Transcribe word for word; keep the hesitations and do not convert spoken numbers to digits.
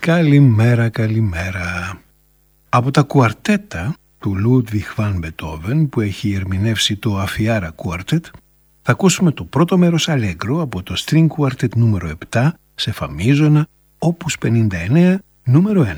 Καλημέρα, καλημέρα. Από τα κουαρτέτα του Ludwig van Beethoven που έχει ερμηνεύσει το Αφιάρα Quartet θα ακούσουμε το πρώτο μέρος Allegro από το String Quartet νούμερο επτά σε φα μίζωνα, Opus πενήντα εννέα νούμερο ένα.